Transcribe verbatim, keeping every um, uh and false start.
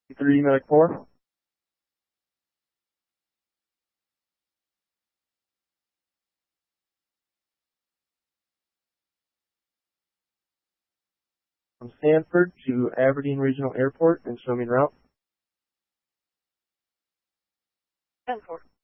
three Medic four. From Stanford to Aberdeen Regional Airport and show me en route. ten four.